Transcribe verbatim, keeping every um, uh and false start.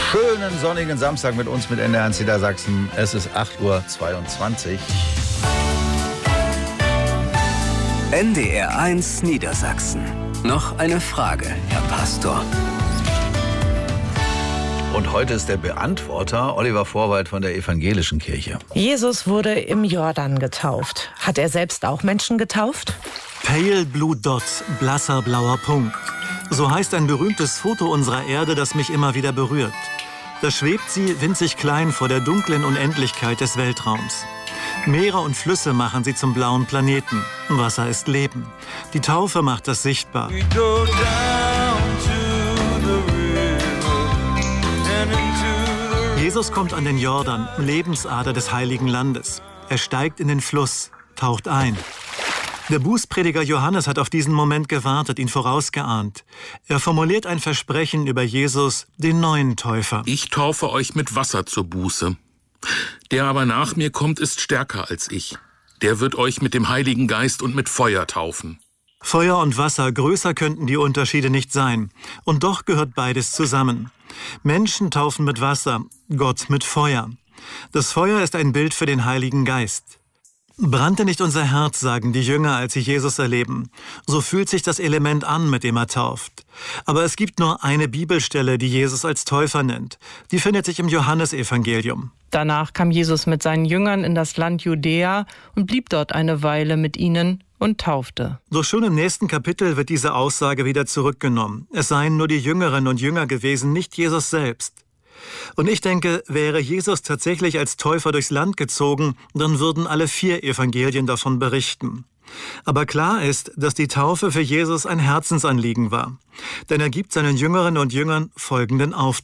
schönen sonnigen Samstag mit uns mit N D R eins Niedersachsen. Es ist acht Uhr zweiundzwanzig. N D R eins Niedersachsen. Noch eine Frage, Herr Pastor. Und heute ist der Beantworter Oliver Vorwald von der Evangelischen Kirche. Jesus wurde im Jordan getauft. Hat er selbst auch Menschen getauft? Pale Blue Dot, blasser blauer Punkt. So heißt ein berühmtes Foto unserer Erde, das mich immer wieder berührt. Da schwebt sie winzig klein vor der dunklen Unendlichkeit des Weltraums. Meere und Flüsse machen sie zum blauen Planeten. Wasser ist Leben. Die Taufe macht das sichtbar. Jesus kommt an den Jordan, Lebensader des Heiligen Landes. Er steigt in den Fluss, taucht ein. Der Bußprediger Johannes hat auf diesen Moment gewartet, ihn vorausgeahnt. Er formuliert ein Versprechen über Jesus, den neuen Täufer. Ich taufe euch mit Wasser zur Buße. Der aber nach mir kommt, ist stärker als ich. Der wird euch mit dem Heiligen Geist und mit Feuer taufen. Feuer und Wasser, größer könnten die Unterschiede nicht sein. Und doch gehört beides zusammen. Menschen taufen mit Wasser, Gott mit Feuer. Das Feuer ist ein Bild für den Heiligen Geist. Brannte nicht unser Herz, sagen die Jünger, als sie Jesus erleben. So fühlt sich das Element an, mit dem er tauft. Aber es gibt nur eine Bibelstelle, die Jesus als Täufer nennt. Die findet sich im Johannesevangelium. Danach kam Jesus mit seinen Jüngern in das Land Judäa und blieb dort eine Weile mit ihnen und taufte. Doch schon im nächsten Kapitel wird diese Aussage wieder zurückgenommen. Es seien nur die Jüngerinnen und Jünger gewesen, nicht Jesus selbst. Und ich denke, wäre Jesus tatsächlich als Täufer durchs Land gezogen, dann würden alle vier Evangelien davon berichten. Aber klar ist, dass die Taufe für Jesus ein Herzensanliegen war. Denn er gibt seinen Jüngerinnen und Jüngern folgenden Auftrag.